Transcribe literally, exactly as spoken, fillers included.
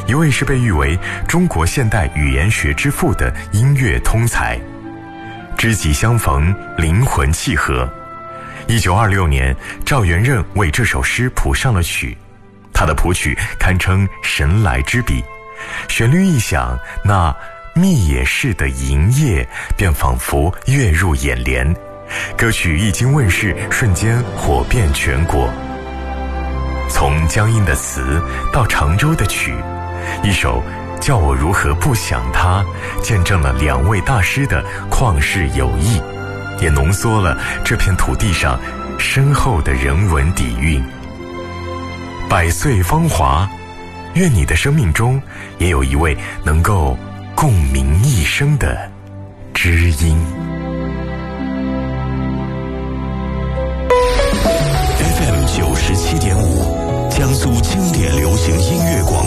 一位是被誉为中国现代语言学之父的音乐通才。知己相逢，灵魂契合。一九二六年，赵元任为这首诗谱上了曲，他的谱曲堪称神来之笔，旋律一响，那密野式的银叶便仿佛跃入眼帘。歌曲一经问世，瞬间火遍全国。从江阴的词到常州的曲，一首叫我如何不想他，见证了两位大师的旷世友谊，也浓缩了这片土地上深厚的人文底蕴。百岁芳华，愿你的生命中也有一位能够共鸣一生的知音。 F M 九十七点五，江苏经典流行音乐广